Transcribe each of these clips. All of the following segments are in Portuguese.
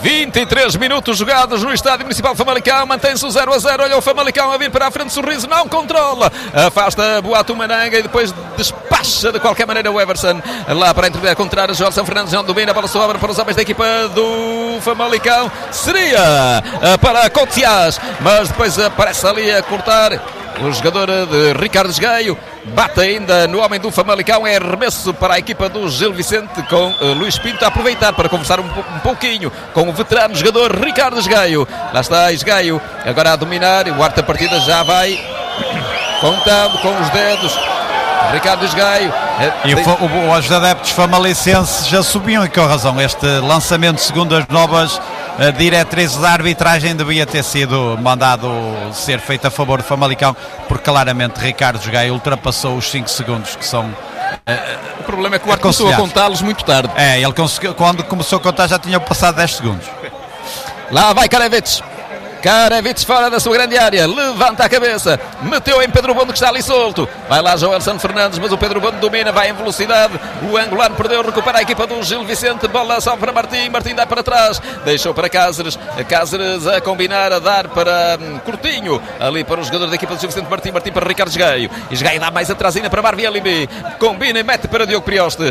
23 minutos jogados no Estádio Municipal de Famalicão. Mantém-se o 0-0. Olha o Famalicão a vir para a frente. Sorriso, não controla. Afasta Boato Mananga e depois despacha de qualquer maneira o Everson. Lá para a intermediária contrária, Joelson Fernandes não domina. A bola sobra para os homens da equipa do Famalicão. Seria para Cotiás, mas depois aparece ali a cortar o jogador de Ricardo Esgaio. Bate ainda no homem do Famalicão. É arremesso para a equipa do Gil Vicente, com Luís Pinto a aproveitar para conversar um pouquinho com o veterano jogador Ricardo Esgaio. Lá está Esgaio agora a dominar. O arte da partida já vai contando com os dedos. Ricardo Esgaio. E os adeptos famalicenses já subiam, e com razão. Este lançamento, segundo as novas diretrizes da arbitragem, devia ter sido mandado ser feito a favor do Famalicão, porque claramente Ricardo Esgaio ultrapassou os 5 segundos que são o problema é que o árbitro começou a contá-los muito tarde. Ele quando começou a contar já tinha passado 10 segundos. Lá vai Karevich fora da sua grande área, levanta a cabeça, meteu em Pedro Bondo, que está ali solto. Vai lá Joelson Fernandes, mas o Pedro Bondo domina, vai em velocidade. O angolano perdeu, recupera a equipa do Gil Vicente. Bola só para Martim dá para trás, deixou para Cáceres a combinar, a dar para Coutinho, ali para o jogador da equipa do Gil Vicente. Martim para Ricardo Esgaio. Esgaio dá mais atrás ainda para Marvi Alimbi, combina e mete para Diogo Prioste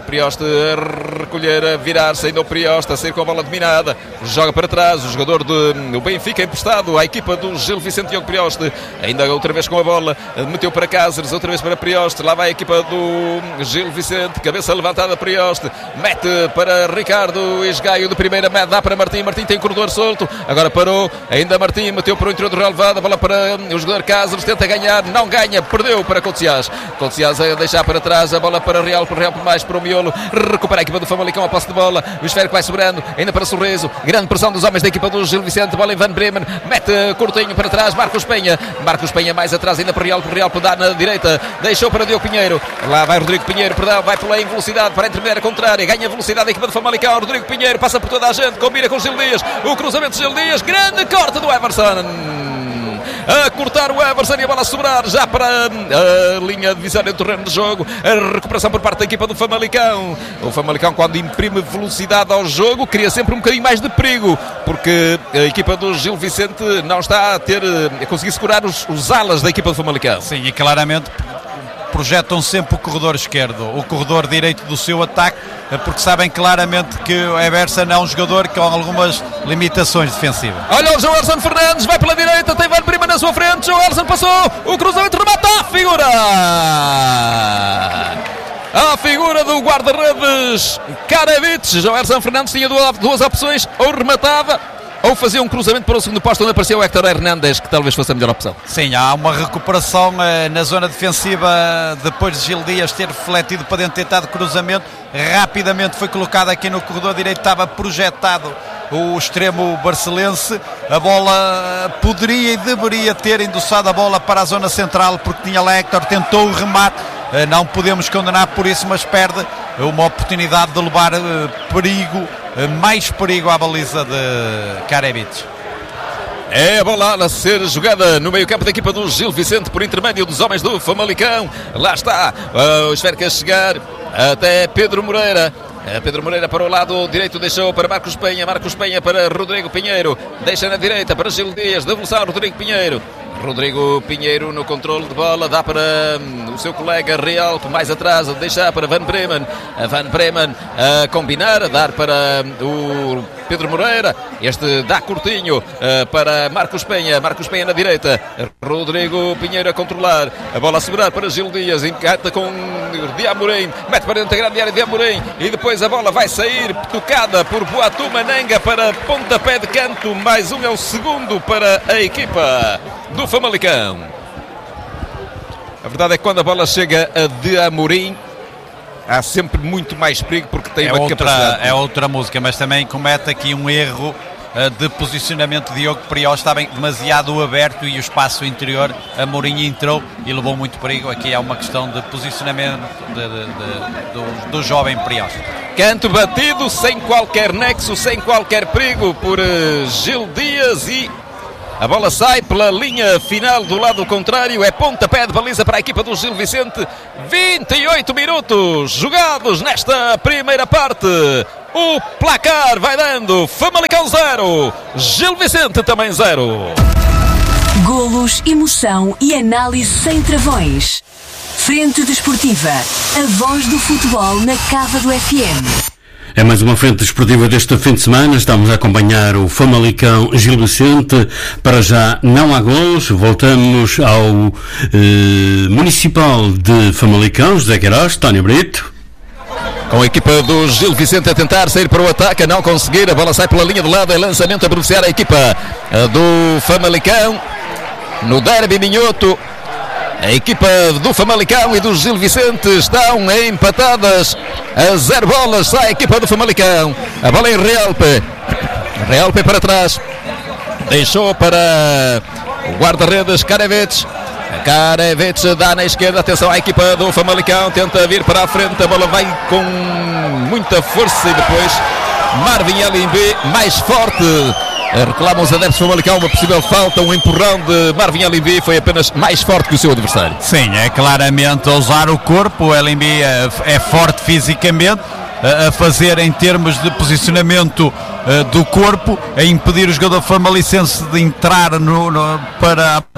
a recolher, a virar-se, ainda o Prioste a sair com a bola dominada, joga para trás o jogador do Benfica emprestado à equipa do Gil Vicente. Diogo Prioste ainda outra vez com a bola, meteu para Cáceres, outra vez para Prioste. Lá vai a equipa do Gil Vicente, cabeça levantada Prioste, mete para Ricardo Esgaio de primeira, dá para Martim tem corredor solto, agora parou, ainda Martim meteu para o interior do relevado, a bola para o jogador Cáceres, tenta ganhar, não ganha, perdeu para Cotiás a deixar para trás, a bola para Real por mais para o miolo, recupera a equipa do Famalicão a posse de bola, o esférico vai sobrando, ainda para Sorriso, grande pressão dos homens da equipa do Gil Vicente, bola em Van Bremen, mete Coutinho para trás, Marcos Penha mais atrás ainda para Real por dar na direita, deixou para Diogo Pinheiro, lá vai Rodrigo Pinheiro, vai por lá em velocidade para a intermediária contrária, ganha velocidade a equipa do Famalicão. Rodrigo Pinheiro passa por toda a gente, combina com o Gil Dias, o cruzamento de Gil Dias, grande corte do Everson, a cortar o Everson e a bola a sobrar já para a linha divisória do terreno de jogo. A recuperação por parte da equipa do Famalicão. O Famalicão, quando imprime velocidade ao jogo, cria sempre um bocadinho mais de perigo, porque a equipa do Gil Vicente não está a conseguir segurar os alas da equipa do Famalicão. Sim, e claramente projetam sempre o corredor esquerdo, o corredor direito do seu ataque, porque sabem claramente que o Everson é um jogador com algumas limitações defensivas. Olha o Joelson Fernandes, vai pela direita, tem Van Prima na sua frente, Joelson passou, o cruzamento remata a figura do guarda-redes Karevich. Joelson Fernandes tinha duas opções, ou rematava ou fazia um cruzamento para o segundo posto, onde apareceu o Héctor Hernández, que talvez fosse a melhor opção. Sim, há uma recuperação na zona defensiva depois de Gil Dias ter refletido para dentro, tentado cruzamento, rapidamente foi colocado aqui no corredor direito, estava projetado o extremo barcelense, a bola poderia e deveria ter endossado a bola para a zona central, porque tinha lá Héctor, tentou o remate, não podemos condenar por isso, mas perde uma oportunidade de levar mais perigo à baliza de Karevich. É a bola a ser jogada no meio campo da equipa do Gil Vicente por intermédio dos homens do Famalicão. Lá está o esférico a chegar até Pedro Moreira. Pedro Moreira para o lado direito, deixou para Marcos Penha para Rodrigo Pinheiro, deixa na direita para Gil Dias, devolução Rodrigo Pinheiro no controle de bola, dá para o seu colega Real, mais atrás, a deixar para Van Bremen a combinar, a dar para o Pedro Moreira, este dá curtinho para Marcos Penha na direita, Rodrigo Pinheiro a controlar, a bola a segurar para Gil Dias, encata com Diamorim, mete para dentro da grande área de Diamorim, e depois a bola vai sair tocada por Boato Mananga para pontapé de canto, mais um, é o segundo para a equipa do Famalicão. A verdade é que quando a bola chega a Diamorim há sempre muito mais perigo, porque tem uma capacidade. É outra música, mas também comete aqui um erro de posicionamento de Diogo Prioste, está bem demasiado aberto e o espaço interior, Amorim entrou e levou muito perigo. Aqui é uma questão de posicionamento do jovem Prioste. Canto batido, sem qualquer nexo, sem qualquer perigo por Gil Dias, e A bola sai pela linha final do lado contrário. É pontapé de baliza para a equipa do Gil Vicente. 28 minutos jogados nesta primeira parte. O placar vai dando: Famalicão 0, Gil Vicente também 0. Golos, emoção e análise sem travões. Frente Desportiva, a voz do futebol na Cava do FM. É mais uma frente desportiva deste fim de semana. Estamos a acompanhar o Famalicão Gil Vicente. Para já não há golos. Voltamos ao Municipal de Famalicão, José Queiroz, Tónio Brito. Com a equipa do Gil Vicente a tentar sair para o ataque, a não conseguir. A bola sai pela linha de lado, é lançamento a beneficiar a equipa do Famalicão. No derby minhoto, a equipa do Famalicão e do Gil Vicente estão empatadas a 0 bolas. Sai a equipa do Famalicão. A bola em Realpe. Realpe para trás. Deixou para o guarda-redes Karevich. Karevich dá na esquerda. Atenção à equipa do Famalicão. Tenta vir para a frente. A bola vai com muita força e depois Marvin Elimbi mais forte. Reclamam os adeptos do Famalicão uma possível falta, um empurrão de Marvin Elimbi. Foi apenas mais forte que o seu adversário. Sim, é claramente a usar o corpo. O Elimbi é forte fisicamente, a fazer em termos de posicionamento do corpo, a impedir o jogador famalicense de entrar para a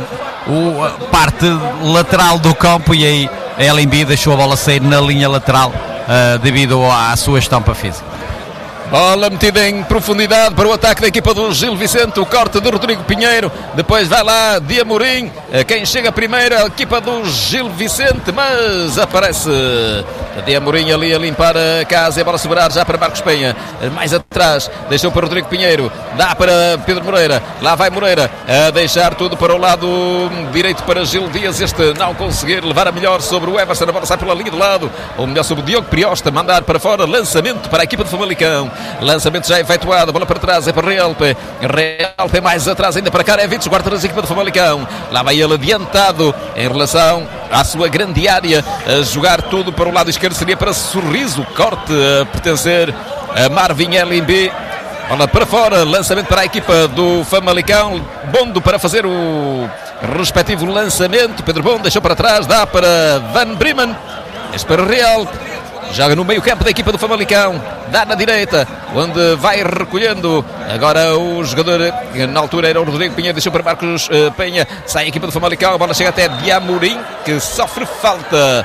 parte lateral do campo, e aí a Elimbi deixou a bola sair na linha lateral devido à sua estampa física. Bola metida em profundidade para o ataque da equipa do Gil Vicente. O corte de Rodrigo Pinheiro. Depois vai lá de Amorim. Quem chega primeiro é a equipa do Gil Vicente, mas aparece de Amorim ali a limpar a casa e a bola sobrar já para Marcos Penha. Mais atrás, deixou para Rodrigo Pinheiro. Dá para Pedro Moreira. Lá vai Moreira a deixar tudo para o lado direito para Gil Dias. Este não conseguir levar a melhor sobre o Everson. A bola sai pela linha de lado. Ou melhor sobre o Diogo Priosta. Mandar para fora. Lançamento para a equipa do Famalicão. Lançamento já efetuado, bola para trás, é para Realpe. Realpe mais atrás ainda para Karevich, guarda da equipa do Famalicão. Lá vai ele adiantado em relação à sua grande área, a jogar tudo para o lado esquerdo. Seria para Sorriso, corte a pertencer a Marvin Elimbi. Bola para fora, lançamento para a equipa do Famalicão. Bondo para fazer o respectivo lançamento. Pedro Bondo deixou para trás, dá para Van Bremen. Este para Realpe. Joga no meio campo da equipa do Famalicão. Dá na direita, onde vai recolhendo agora o jogador. Na altura era o Rodrigo Pinheiro, deixou para Marcos Penha. Sai a equipa do Famalicão, a bola chega até de Amorim, que sofre falta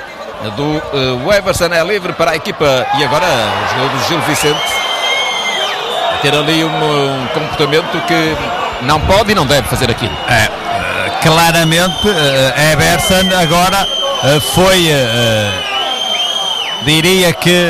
do Everson. É livre para a equipa. E agora o jogador do Gil Vicente a ter ali um comportamento que não pode e não deve fazer aquilo. Claramente Everson agora foi... diria que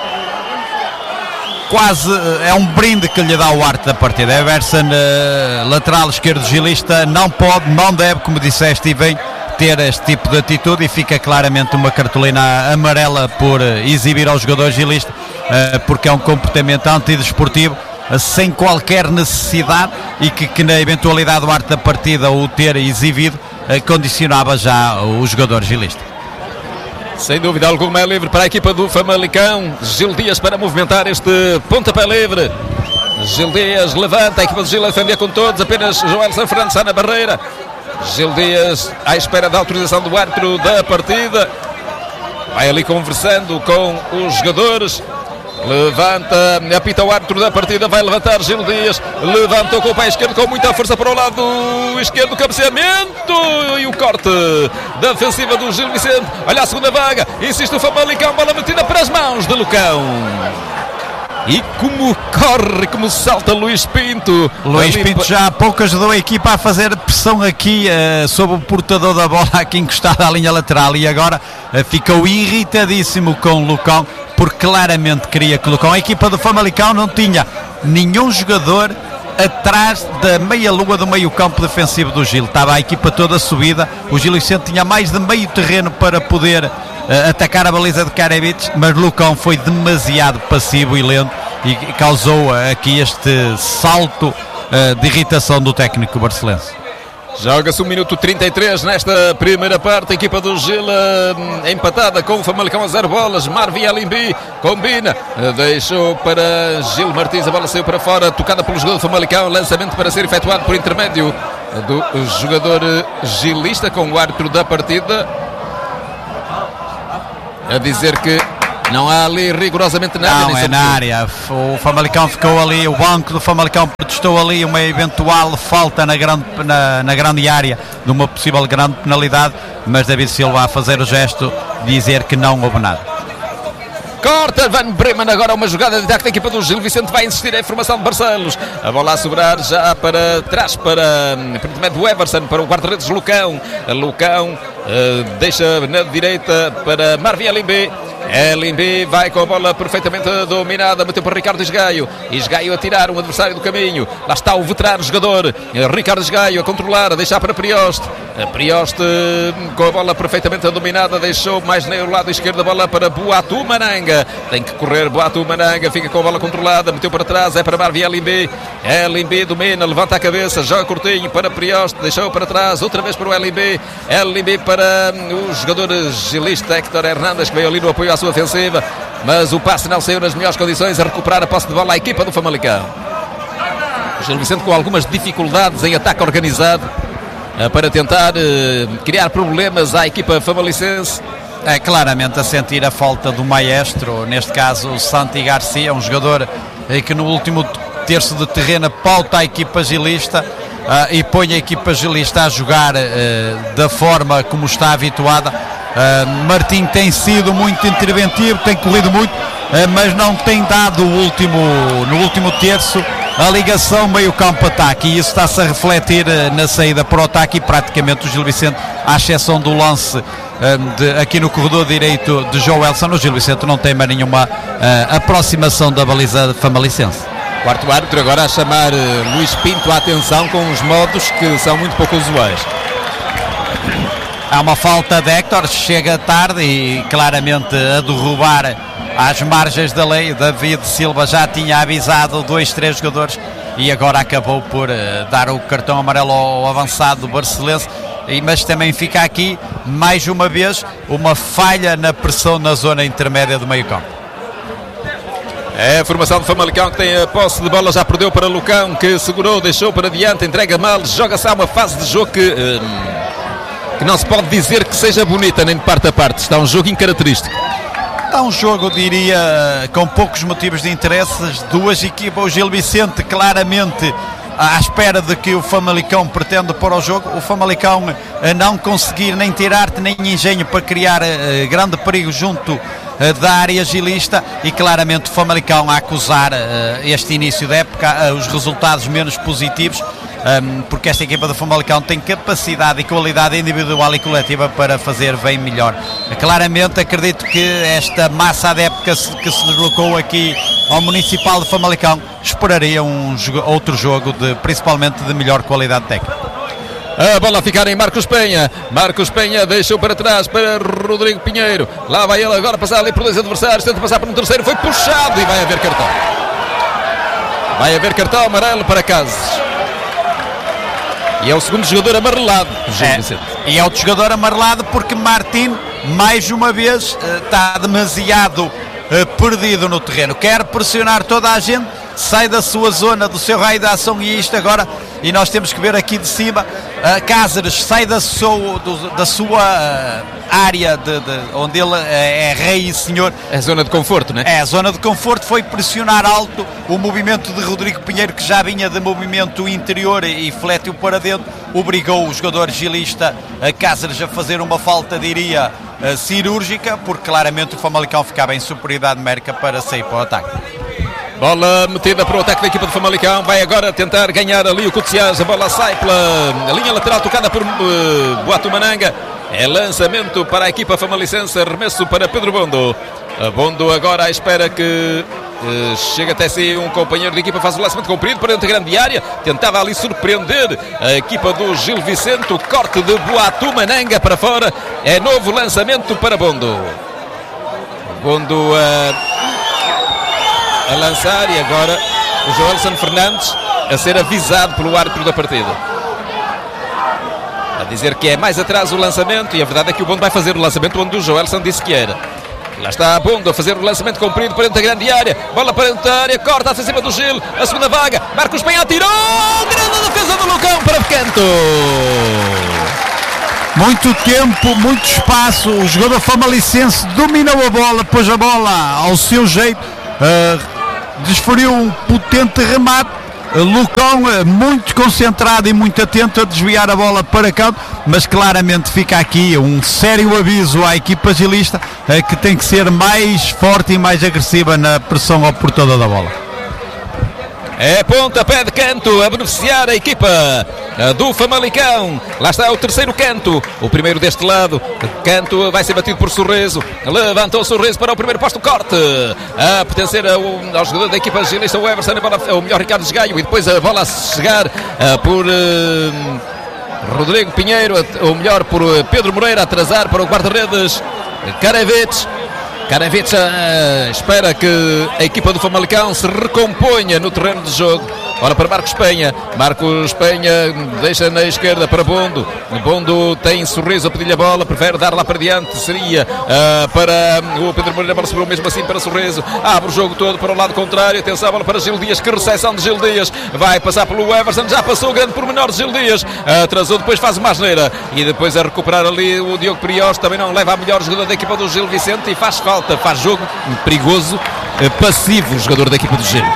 quase é um brinde que lhe dá o arte da partida. Everson, lateral esquerdo gilista, não pode, não deve, como disseste, e vem ter este tipo de atitude, e fica claramente uma cartolina amarela por exibir ao jogador gilista, porque é um comportamento antidesportivo, sem qualquer necessidade, e que na eventualidade do arte da partida o ter exibido condicionava já o jogador gilista. Sem dúvida alguma, é livre para a equipa do Famalicão. Gil Dias para movimentar este pontapé livre. Gil Dias levanta, a equipa do Gil a defender com todos. Apenas Joelson Fernandes está na barreira. Gil Dias à espera da autorização do árbitro da partida. Vai ali conversando com os jogadores. Levanta, apita o árbitro da partida, vai levantar Gil Dias, levantou com o pé esquerdo com muita força para o lado esquerdo, cabeceamento e o corte da ofensiva do Gil Vicente. Olha a segunda vaga, insiste o Famalicão, bola metida para as mãos de Lucão. E como corre, como salta Luís Pinto. Luís Pinto já há pouco ajudou a equipa a fazer pressão aqui sobre o portador da bola, aqui encostado à linha lateral, e agora ficou irritadíssimo com o Lucão, porque claramente queria que o Lucão, a equipa do Famalicão, não tinha nenhum jogador atrás da meia-lua do meio-campo defensivo do Gil. Estava a equipa toda subida, o Gil Vicente tinha mais de meio terreno para poder atacar a baliza de Karevich, mas Lucão foi demasiado passivo e lento e causou aqui este salto de irritação do técnico barcelense. Joga-se 1 minuto 33 nesta primeira parte. A equipa do Gil empatada com o Famalicão a 0 bolas. Marvin Elimbi combina, deixou para Gil Martins, a bola saiu para fora, tocada pelo jogador do Famalicão. Lançamento para ser efetuado por intermédio do jogador gilista, com o árbitro da partida a dizer que não há ali rigorosamente nada. Não, é na área. O Famalicão ficou ali, o banco do Famalicão protestou ali uma eventual falta na grande área de uma possível grande penalidade, mas David Silva a fazer o gesto de dizer que não houve nada. Corta Van Bremen, agora uma jogada de ataque da equipa do Gil Vicente, vai insistir a informação de Barcelos, a bola a sobrar já para trás, para o Everson, para o guarda-redes Lucão. Lucão deixa na direita para Marvin Elimbe. Elimbe vai com a bola perfeitamente dominada, meteu para Ricardo Esgaio. Esgaio a tirar um adversário do caminho. Lá está o veterano jogador Ricardo Esgaio a controlar, a deixar para Prioste. Prioste com a bola perfeitamente dominada, deixou mais no lado esquerdo a bola para Boatu Mananga. Tem que correr Boatu Mananga, fica com a bola controlada, meteu para trás, é para Marvin Elimbe. Elimbe domina, levanta a cabeça, joga curtinho para Prioste, deixou para trás, outra vez para o Elimbe. Elimbe para o jogador gilista Héctor Hernandes, que veio ali no apoio à sua ofensiva, mas o passe não saiu nas melhores condições, a recuperar a posse de bola à equipa do Famalicão. O Gil Vicente com algumas dificuldades em ataque organizado para tentar criar problemas à equipa famalicense. É claramente a sentir a falta do maestro, neste caso o Santi Garcia, um jogador que no último terço de terreno pauta a equipa gilista e põe a equipa gilista a jogar da forma como está habituada. Martim tem sido muito interventivo, tem corrido muito, mas não tem dado no último terço a ligação meio-campo-ataque, e isso está-se a refletir na saída para o ataque, e praticamente o Gil Vicente, à exceção do lance aqui no corredor direito de Joelson, o Gil Vicente não tem mais nenhuma aproximação da baliza famalicense. Quarto árbitro agora a chamar Luís Pinto a atenção com os modos que são muito pouco usuais. Há uma falta de Héctor, chega tarde e claramente a derrubar às margens da lei. David Silva já tinha avisado 2-3 jogadores e agora acabou por dar o cartão amarelo ao avançado do Barcelense. Mas também fica aqui, mais uma vez, uma falha na pressão na zona intermédia do meio-campo. É a formação de Famalicão que tem a posse de bola, já perdeu para Lucão, que segurou, deixou para diante, entrega mal, joga-se a uma fase de jogo que não se pode dizer que seja bonita nem de parte a parte. Está um jogo incaracterístico. Está um jogo, diria, com poucos motivos de interesse. Duas equipas, o Gil Vicente claramente à espera de que o Famalicão pretende pôr ao jogo. O Famalicão a não conseguir nem ter arte nem engenho para criar grande perigo junto da área gilista, e claramente o Famalicão a acusar este início da época, os resultados menos positivos, porque esta equipa do Famalicão tem capacidade e qualidade individual e coletiva para fazer bem melhor. Claramente acredito que esta massa adepta que se deslocou aqui ao Municipal de Famalicão esperaria outro jogo principalmente de melhor qualidade técnica. A bola a ficar em Marcos Penha. Marcos Penha deixou para trás para Rodrigo Pinheiro. Lá vai ele agora passar ali por dois adversários. Tenta passar por um terceiro. Foi puxado e vai haver cartão. Vai haver cartão amarelo para Cases. E é o segundo jogador amarelado. E é outro jogador amarelado porque Martim, mais uma vez, está demasiado perdido no terreno. Quer pressionar toda a gente, sai da sua zona, do seu raio de ação, e isto agora, e nós temos que ver aqui de cima, Cáceres sai da sua área onde ele é rei e senhor. É a zona de conforto, não é? É a zona de conforto, foi pressionar alto o movimento de Rodrigo Pinheiro, que já vinha de movimento interior e fletiu para dentro, obrigou o jogador gilista Cáceres a fazer uma falta, diria, cirúrgica, porque claramente o Famalicão ficava em superioridade numérica para sair para o ataque. Bola metida para o ataque da equipa do Famalicão. Vai agora tentar ganhar ali o Coutias. A bola sai pela linha lateral, tocada por Boatu Mananga. É lançamento para a equipa famalicense. Arremesso para Pedro Bondo. Bondo agora à espera que chega até si um companheiro de equipa, faz o lançamento comprido para dentro da grande área. Tentava ali surpreender a equipa do Gil Vicente. O corte de Boatu Mananga para fora. É novo lançamento para Bondo. Bondo a lançar, e agora o Joelson Fernandes a ser avisado pelo árbitro da partida, a dizer que é mais atrás o lançamento, e a verdade é que o Bondo vai fazer o lançamento onde o Joelson disse que era. Lá está a Bondo a fazer o lançamento comprido para dentro da grande área, bola para dentro da área, corta-se em cima do Gil, a segunda vaga, Marcos Penha atirou, grande defesa do Lucão para Canto. Muito tempo, muito espaço, o jogador famalicense dominou a bola, pôs a bola ao seu jeito, desferiu um potente remate. Lucão muito concentrado e muito atento a desviar a bola para canto, mas claramente fica aqui um sério aviso à equipa gilista que tem que ser mais forte e mais agressiva na pressão ao portador da bola. É pontapé de canto a beneficiar a equipa do Famalicão. Lá está o terceiro canto, o primeiro deste lado. Canto vai ser batido por Sorriso. Levantou Sorriso para o primeiro posto, corte a pertencer ao jogador da equipa gilista, o Everson, o melhor Ricardo Desgaio, e depois a bola a chegar por Rodrigo Pinheiro, ou melhor por Pedro Moreira, a atrasar para o guarda-redes Karevich. Karevich espera que a equipa do Famalicão se recomponha no terreno de jogo. Ora para Marcos Penha. Marcos Penha deixa na esquerda para Bondo. Bondo tem Sorriso a pedir-lhe a bola, prefere dar lá para diante. Seria para o Pedro Moreira. A bola sobrou mesmo assim para Sorriso. Abre o jogo todo para o lado contrário. Atenção, a bola para Gil Dias. Que recepção de Gil Dias. Vai passar pelo Everson. Já passou o grande pormenor de Gil Dias. Atrasou, depois faz uma asneira. E depois a recuperar ali o Diogo Priós. Também não leva a melhor jogador da equipa do Gil Vicente. E faz falta, faz jogo perigoso, passivo o jogador da equipa do Gil.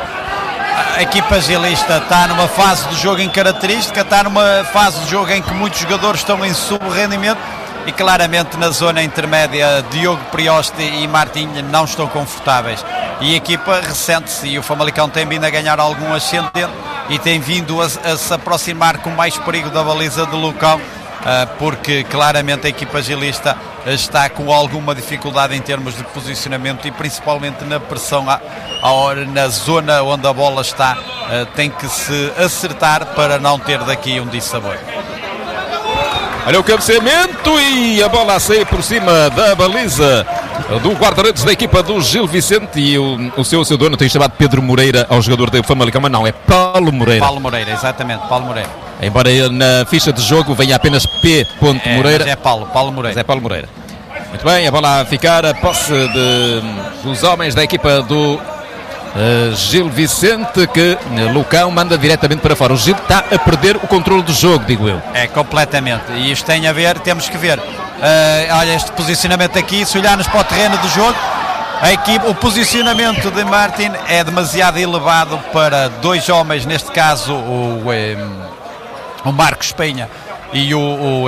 A equipa gilista está numa fase de jogo incaracterística, está numa fase de jogo em que muitos jogadores estão em sub-rendimento e claramente na zona intermédia Diogo Prioste e Martinho não estão confortáveis. E a equipa ressente-se e o Famalicão tem vindo a ganhar algum ascendente e tem vindo a se aproximar com mais perigo da baliza de Lucão, porque claramente a equipa gilista está com alguma dificuldade em termos de posicionamento e principalmente na pressão na zona onde a bola está. Tem que se acertar para não ter daqui um dissabor. Olha o cabeceamento e a bola a sair por cima da baliza do guarda-redes da equipa do Gil Vicente, e o seu dono tem chamado Pedro Moreira ao jogador do Famalicão, mas não, é Paulo Moreira. Paulo Moreira, exatamente, Paulo Moreira. Embora na ficha de jogo venha apenas P. Moreira. Mas é Paulo Moreira. Mas é Paulo Moreira. Muito bem, a bola a ficar, a posse dos homens da equipa do Gil Vicente, que Lucão manda diretamente para fora. O Gil está a perder o controle do jogo, digo eu. É, completamente. E isto tem a ver, temos que ver. Olha este posicionamento aqui, se olharmos para o terreno do jogo, a equipe, o posicionamento de Martin é demasiado elevado para dois homens, neste caso o Marcos Penha e o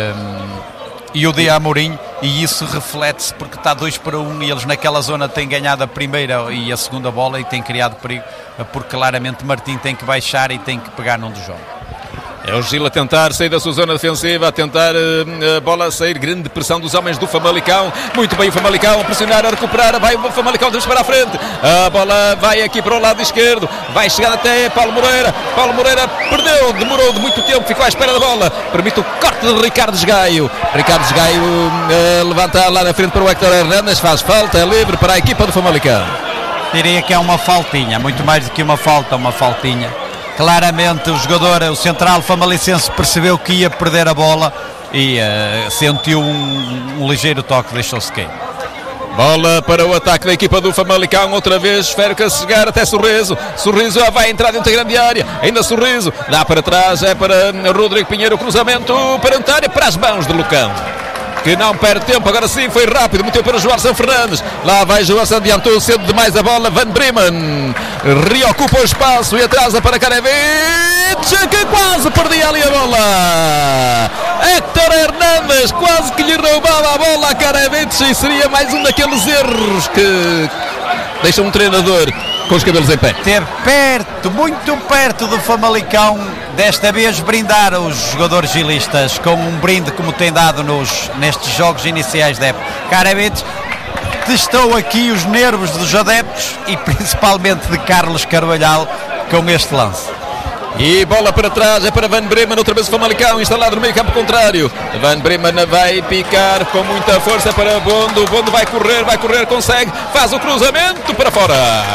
Di Amorim, e isso reflete-se porque está 2-1 e eles naquela zona têm ganhado a primeira e a segunda bola e têm criado perigo, porque claramente Martim tem que baixar e tem que pegar num dos jogos. É o Gil a tentar sair da sua zona defensiva, a tentar a bola sair, grande pressão dos homens do Famalicão. Muito bem o Famalicão a pressionar, a recuperar, vai o Famalicão para a frente, a bola vai aqui para o lado esquerdo, vai chegar até Paulo Moreira. Paulo Moreira perdeu, demorou de muito tempo, ficou à espera da bola, permite o corte de Ricardo Desgaio. Ricardo Desgaio levanta lá na frente para o Héctor Hernandes, faz falta, é livre para a equipa do Famalicão. Diria que é uma faltinha, muito mais do que uma falta, uma faltinha. Claramente o central famalicense percebeu que ia perder a bola e sentiu um ligeiro toque, deixou-se cair. Bola para o ataque da equipa do Famalicão, outra vez esférica a chegar até Sorriso. Sorriso vai entrar dentro da grande área, ainda Sorriso, dá para trás, é para Rodrigo Pinheiro, cruzamento perante a área, para as mãos de Lucão, que não perde tempo, agora sim foi rápido, meteu para Joelson Fernandes, lá vai Joelson, adiantou cedo demais a bola, Van Bremen reocupa o espaço e atrasa para Karevich, que quase perdia ali a bola. Héctor Hernandes quase que lhe roubava a bola a Karevich, e seria mais um daqueles erros que deixam um treinador com os cabelos em pé. Esteve perto, muito perto do Famalicão, desta vez brindar os jogadores gilistas com um brinde como tem dado nestes jogos iniciais da época. Karevich testou aqui os nervos dos adeptos e principalmente de Carlos Carvalhal com este lance. E bola para trás, é para Van Bremen, outra vez o Famalicão instalado no meio campo contrário. Van Bremen vai picar com muita força para Bondo, Bondo vai correr, consegue, faz o cruzamento para fora.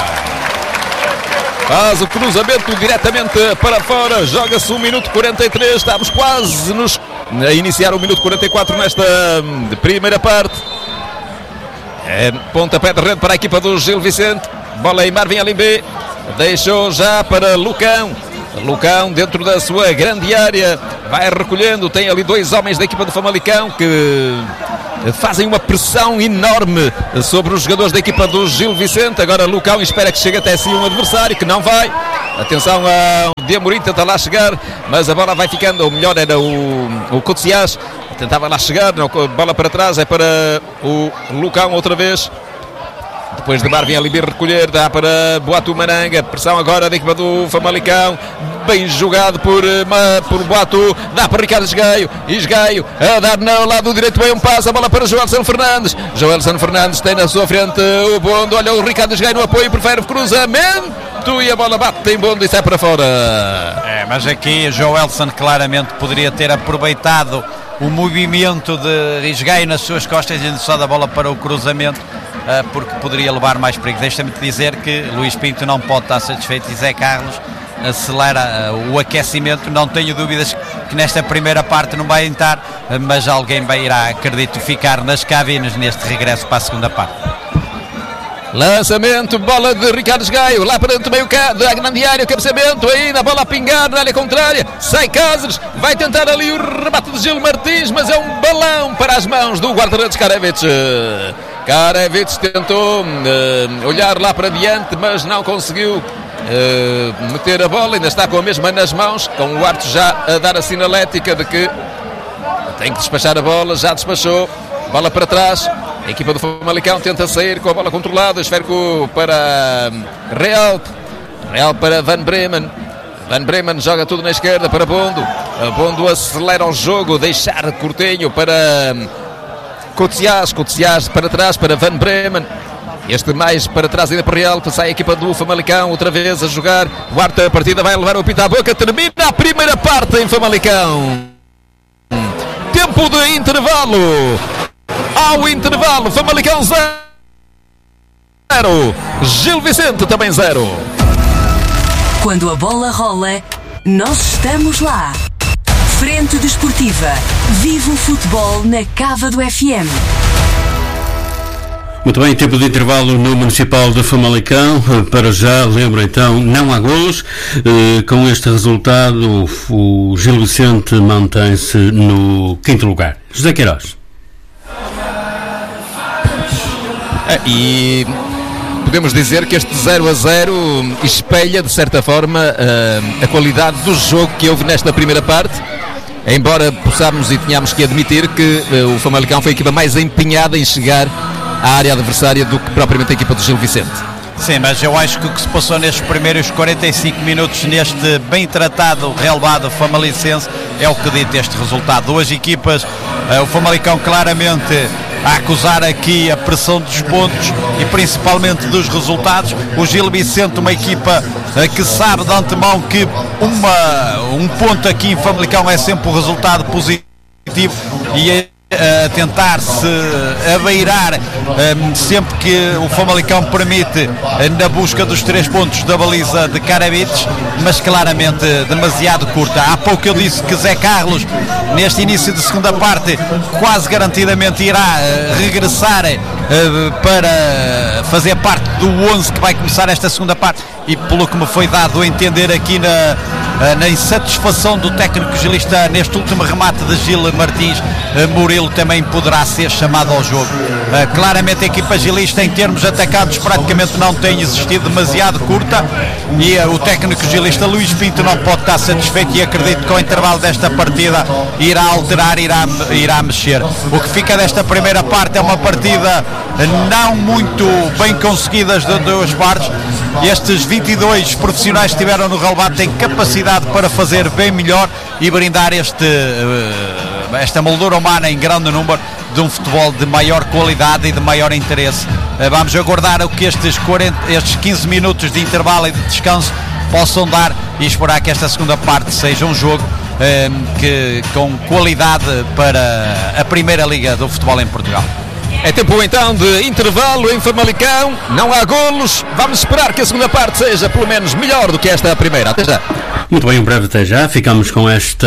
Faz o cruzamento diretamente para fora, joga-se 1 minuto 43, estamos quase a iniciar o minuto 44 nesta primeira parte. É pontapé de rede para a equipa do Gil Vicente, bola em Marvin Alimbe, deixou já para Lucão. Lucão dentro da sua grande área, vai recolhendo, tem ali 2 homens da equipa do Famalicão que fazem uma pressão enorme sobre os jogadores da equipa do Gil Vicente. Agora Lucão espera que chegue até si um adversário, que não vai. Atenção ao Diamorim, tenta lá chegar, mas a bola vai ficando, ou melhor era o Cotsiás, tentava lá chegar, não, a bola para trás, é para o Lucão outra vez. Depois de Marvin ali recolher, dá para Boatu Maranga, pressão agora da equipa do Famalicão, bem jogado por Boatu, dá para Ricardo Esgaio, a dar no lado direito, bem um passo, a bola para Joelson Fernandes tem na sua frente o Bondo, olha o Ricardo Esgaio no apoio, prefere o cruzamento e a bola bate em Bondo e sai para fora. Mas aqui Joelson claramente poderia ter aproveitado o movimento de Esgaio nas suas costas e só da bola para o cruzamento, porque poderia levar mais perigo. Deixa-me te dizer que Luís Pinto não pode estar satisfeito e Zé Carlos acelera o aquecimento. Não tenho dúvidas que nesta primeira parte não vai entrar, mas alguém irá, acredito, ficar nas cabines neste regresso para a segunda parte. Lançamento, bola de Ricardo Esgaio, lá para dentro do meio da grande área, o cabeceamento, ainda a bola a pingar na área contrária, sai Cáceres, vai tentar ali o rebate de Gil Martins, mas é um balão para as mãos do guarda-redes Karevich tentou olhar lá para diante, mas não conseguiu meter a bola, ainda está com a mesma nas mãos, com o árbitro já a dar a sinalética de que tem que despachar a bola, já despachou, bola para trás. A equipa do Famalicão tenta sair com a bola controlada, esférico para Real para Van Bremen joga tudo na esquerda para Bondo, Bondo acelera o jogo, deixar Cortenho para Cotsiás para trás para Van Bremen, este mais para trás ainda para Real, sai a equipa do Famalicão outra vez a jogar, quarta partida vai levar o apito à boca, termina a primeira parte em Famalicão, tempo de intervalo. Ao intervalo, Famalicão 0, Gil Vicente também 0. Quando a bola rola, nós estamos lá. Frente Desportiva, vive o futebol na Cava do FM. Muito bem, tempo de intervalo no Municipal de Famalicão. Para já, lembro então, não há golos. Com este resultado, o Gil Vicente mantém-se no 5º lugar. José Queiroz. E podemos dizer que este 0-0 espelha de certa forma a qualidade do jogo que houve nesta primeira parte, embora possamos e tenhamos que admitir que o Famalicão foi a equipa mais empenhada em chegar à área adversária do que propriamente a equipa do Gil Vicente. Sim, mas eu acho que o que se passou nestes primeiros 45 minutos neste bem tratado relevado famalicense é o que dita este resultado. Duas equipas, o Famalicão claramente a acusar aqui a pressão dos pontos e principalmente dos resultados. O Gil Vicente, uma equipa que sabe de antemão que um ponto aqui em Famalicão é sempre um resultado positivo e a tentar-se abeirar sempre que o Famalicão permite na busca dos 3 pontos da baliza de Karevich, mas claramente demasiado curta. Há pouco eu disse que Zé Carlos neste início de segunda parte quase garantidamente irá regressar para fazer parte do 11 que vai começar esta segunda parte, e pelo que me foi dado a entender aqui na insatisfação do técnico gilista neste último remate de Gil Martins, Murilo também poderá ser chamado ao jogo. Claramente a equipa gilista em termos atacados praticamente não tem existido, demasiado curta, e o técnico gilista Luís Pinto não pode estar satisfeito, e acredito que ao intervalo desta partida irá alterar, irá mexer. O que fica desta primeira parte é uma partida não muito bem conseguida das duas partes. Estes 22 profissionais que estiveram no relevado têm capacidade para fazer bem melhor e brindar esta moldura humana em grande número de um futebol de maior qualidade e de maior interesse. Vamos aguardar o que estes 15 minutos de intervalo e de descanso possam dar e esperar que esta segunda parte seja um jogo com qualidade para a Primeira Liga do futebol em Portugal. É tempo então de intervalo em Famalicão, não há golos, vamos esperar que a segunda parte seja pelo menos melhor do que esta primeira. Até já. Muito bem, um breve até já. Ficamos com este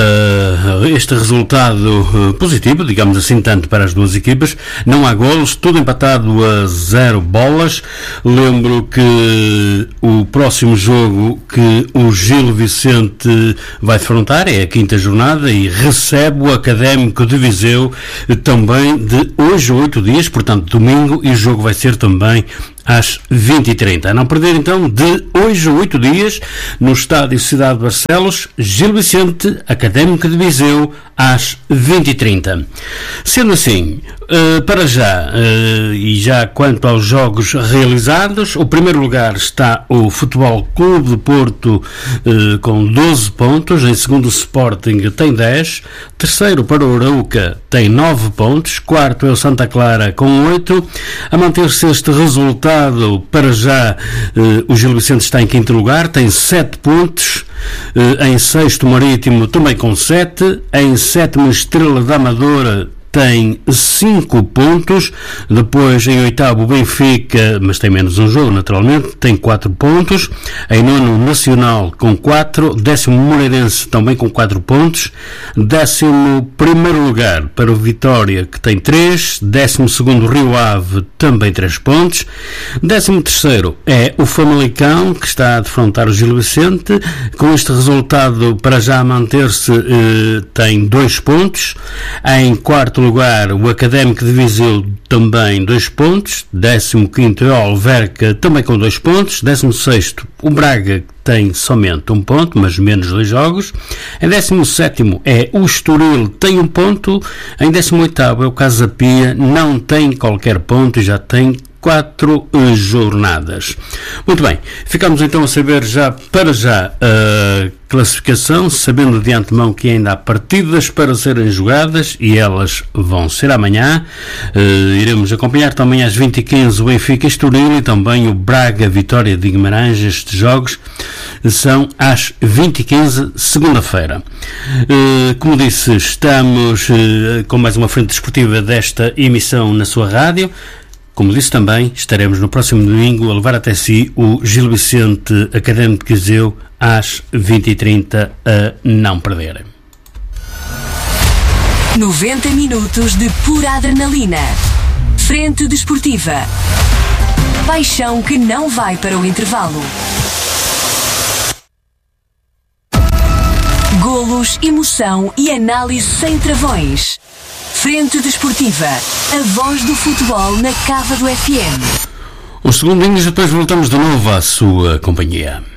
resultado positivo, digamos assim, tanto para as duas equipas. Não há golos, tudo empatado a 0 bolas. Lembro que o próximo jogo que o Gil Vicente vai defrontar é a 5ª jornada e recebe o Académico de Viseu também de hoje a 8 dias, portanto domingo, e o jogo vai ser também às 20h30. A não perder então, de hoje a 8 dias, no estádio Cidade de Barcelos, Gil Vicente, Académico de Viseu, às 20h30. Sendo assim, para já, e já quanto aos jogos realizados, o primeiro lugar está o Futebol Clube de Porto com 12 pontos, em segundo o Sporting tem 10, terceiro para o Arauca tem 9 pontos, quarto é o Santa Clara com 8, a manter-se este resultado, para já o Gil Vicente está em 5º lugar, tem 7 pontos, em sexto Marítimo também com 7, em sétimo Estrela da Amadora tem 5 pontos, depois em oitavo Benfica, mas tem menos um jogo naturalmente, tem 4 pontos, em nono Nacional com 4, décimo Moreirense também com 4 pontos, 11º lugar para o Vitória que tem 3, 12º Rio Ave também 3 pontos, 13º é o Famalicão que está a defrontar o Gil Vicente, com este resultado para já manter-se tem 2 pontos, em quarto lugar o Académico de Viseu também 2 pontos, 15º é o Alverca também com 2 pontos, 16º o Braga tem somente 1 ponto, mas menos 2 jogos, em 17º é o Estoril, tem 1 ponto, em 18º é o Casa Pia, não tem qualquer ponto e já tem 4 jornadas. Muito bem, ficamos então a saber já para já a classificação, sabendo de antemão que ainda há partidas para serem jogadas e elas vão ser amanhã. Iremos acompanhar também às 20h15 o Benfica Estoril e também o Braga Vitória de Guimarães. Estes jogos são às 20h15 segunda-feira. Como disse, estamos com mais uma frente desportiva desta emissão na sua rádio. Como disse também, estaremos no próximo domingo a levar até si o Gil Vicente Académico de Viseu às 20h30 a não perderem. 90 minutos de pura adrenalina. Frente desportiva. Paixão que não vai para o intervalo. Golos, emoção e análise sem travões. Frente desportiva. A voz do futebol na Cava do FM. Uns segundinhos, depois voltamos de novo à sua companhia.